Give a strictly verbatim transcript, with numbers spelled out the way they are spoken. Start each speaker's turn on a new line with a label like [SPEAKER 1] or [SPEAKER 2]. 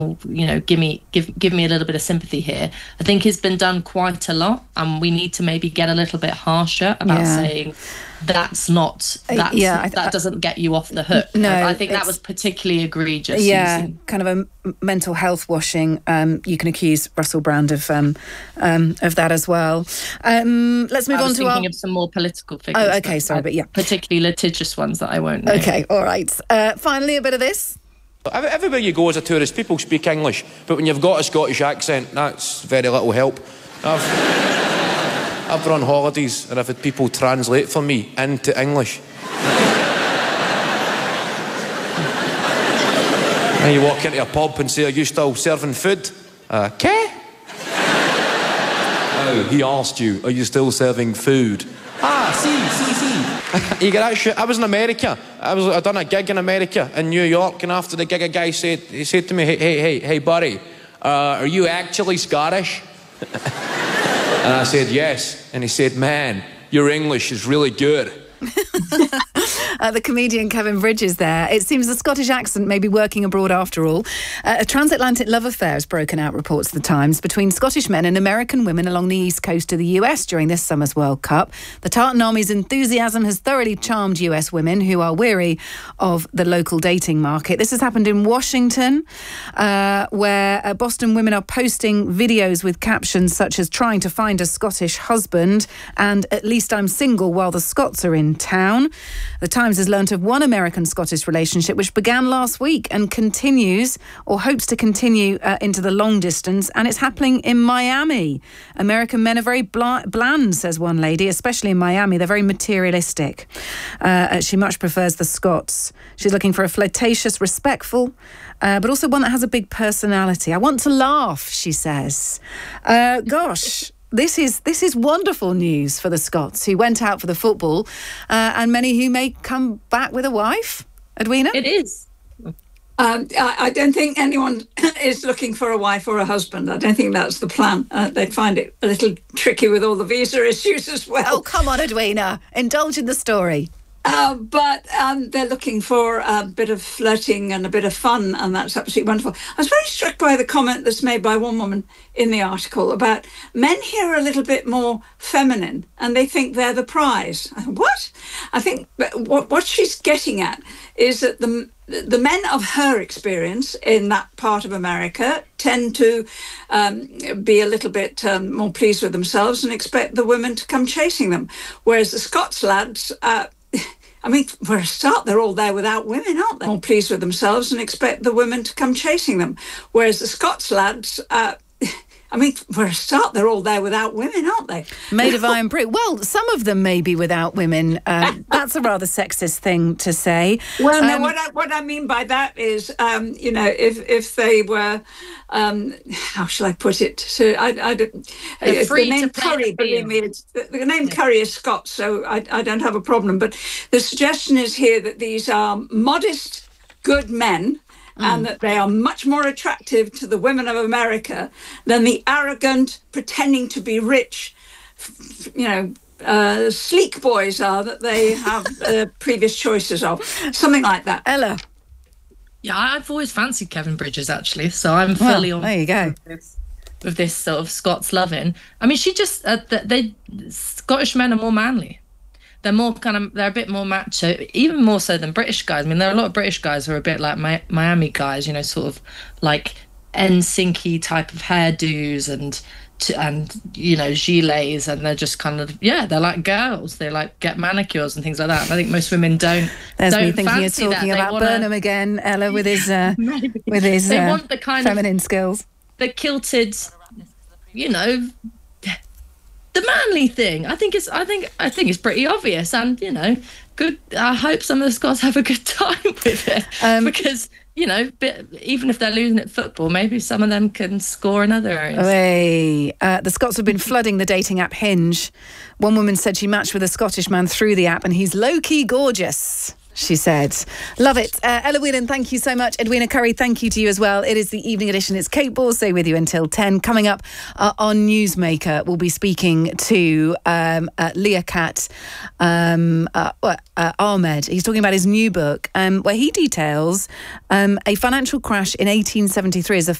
[SPEAKER 1] you know, give me give give me a little bit of sympathy here. I think it's been done quite a lot, and we need to maybe get a little bit harsher about yeah. saying that's not that's, yeah, that I, doesn't get you off the hook.
[SPEAKER 2] No,
[SPEAKER 1] I, I think that was particularly egregious.
[SPEAKER 2] Yeah,
[SPEAKER 1] using...
[SPEAKER 2] kind of a mental health washing. Um, you can accuse Russell Brand of um, um, of that as well. Um, let's move
[SPEAKER 1] I
[SPEAKER 2] on
[SPEAKER 1] was
[SPEAKER 2] to
[SPEAKER 1] thinking
[SPEAKER 2] our...
[SPEAKER 1] of some more political figures.
[SPEAKER 2] Oh, okay, sorry, but yeah,
[SPEAKER 1] particularly litigious ones that I won't know.
[SPEAKER 2] Okay, all right. Uh, finally, a bit of this.
[SPEAKER 3] Everywhere you go as a tourist, people speak English, but when you've got a Scottish accent, that's very little help. I've, I've run holidays and I've had people translate for me into English. And you walk into a pub and say, "Are you still serving food?" Uh, "Ke?" "Oh, he asked you, are you still serving food?" "Ah, si, si, si." You get that shit. I was in America. I was. I done a gig in America, in New York, and after the gig, a guy said, he said to me, "Hey, hey, hey, hey, buddy, uh, are you actually Scottish?" And I said, "Yes." And he said, "Man, your English is really good."
[SPEAKER 2] Uh, the comedian Kevin Bridges there. It seems the Scottish accent may be working abroad after all. Uh, a transatlantic love affair has broken out, reports The Times, between Scottish men and American women along the east coast of the U S during this summer's World Cup. The Tartan Army's enthusiasm has thoroughly charmed U S women who are weary of the local dating market. This has happened in Washington, uh, where uh, Boston women are posting videos with captions such as "trying to find a Scottish husband" and "at least I'm single while the Scots are in town." The Times has learnt of one American-Scottish relationship which began last week and continues, or hopes to continue, uh, into the long distance, and it's happening in Miami. American men are very bla- bland, says one lady, especially in Miami. They're very materialistic. Uh, she much prefers the Scots. She's looking for a flirtatious, respectful, uh, but also one that has a big personality. "I want to laugh," she says. Uh, gosh... This is this is wonderful news for the Scots who went out for the football, uh, and many who may come back with a wife. Edwina?
[SPEAKER 1] It is.
[SPEAKER 4] Um, I, I don't think anyone is looking for a wife or a husband. I don't think that's the plan. Uh, they'd find it a little tricky with all the visa issues as well.
[SPEAKER 2] Oh, come on, Edwina. Indulge in the story.
[SPEAKER 4] Uh, but um, they're looking for a bit of flirting and a bit of fun, and that's absolutely wonderful. I was very struck by the comment that's made by one woman in the article about men here are a little bit more feminine and they think they're the prize. I thought, what? I think what, what she's getting at is that the the men of her experience in that part of America tend to um, be a little bit um, more pleased with themselves and expect the women to come chasing them, whereas the Scots lads... Uh, I mean, for a start, they're all there without women, aren't they? All pleased with themselves and expect the women to come chasing them. Whereas the Scots lads, uh, I mean, for a start, they're all there without women, aren't they?
[SPEAKER 2] Made of iron brick. Well, some of them may be without women. Uh, that's a rather sexist thing to say.
[SPEAKER 4] Well, no,
[SPEAKER 2] um,
[SPEAKER 4] what I, what I mean by that is, um, you know, if if they were, um, how shall I put it? So I, I don't.
[SPEAKER 1] They're free
[SPEAKER 4] the name
[SPEAKER 1] to play
[SPEAKER 4] Curry,
[SPEAKER 1] the
[SPEAKER 4] believe
[SPEAKER 1] field.
[SPEAKER 4] me, it's, the, the name yeah. Curry is Scots, so I, I don't have a problem. But the suggestion is here that these are modest, good men. Mm. And that they are much more attractive to the women of America than the arrogant, pretending to be rich, you know, uh, sleek boys are that they have uh, previous choices of. Something like that.
[SPEAKER 2] Ella?
[SPEAKER 1] Yeah, I've always fancied Kevin Bridges, actually, so I'm fully
[SPEAKER 2] well,
[SPEAKER 1] on
[SPEAKER 2] there you go.
[SPEAKER 1] With this, with this sort of Scots loving. I mean, she just, uh, they, Scottish men are more manly. They're more kind of, they're a bit more macho, even more so than British guys. I mean, there are a lot of British guys who are a bit like Mi- Miami guys, you know, sort of like N Sync-y type of hairdos and, t- and you know, gilets, and they're just kind of, yeah, they're like girls. They like get manicures and things like that. And I think most women don't.
[SPEAKER 2] There's
[SPEAKER 1] don't
[SPEAKER 2] me thinking you're
[SPEAKER 1] fancy
[SPEAKER 2] talking
[SPEAKER 1] that.
[SPEAKER 2] about
[SPEAKER 1] wanna,
[SPEAKER 2] Burnham again, Ella, with his uh, with his
[SPEAKER 1] they
[SPEAKER 2] uh,
[SPEAKER 1] want the kind
[SPEAKER 2] feminine
[SPEAKER 1] of,
[SPEAKER 2] skills.
[SPEAKER 1] The kilted, you know, the manly thing. I think it's I think I think it's pretty obvious, and you know, good. I hope some of the Scots have a good time with it, um, because you know, bit, even if they're losing at football, maybe some of them can score in other areas.
[SPEAKER 2] Hey, uh, the Scots have been flooding the dating app Hinge. One woman said she matched with a Scottish man through the app, and he's low-key gorgeous. she said. Love it. Uh, Ella Whelan, thank you so much. Edwina Curry, thank you to you as well. It is the evening edition. It's Kate Borsay with you until ten. Coming up uh, on Newsmaker, we'll be speaking to um, uh, Leah Cat um, uh, uh, Ahmed. He's talking about his new book um, where he details um, a financial crash in eighteen seventy-three as a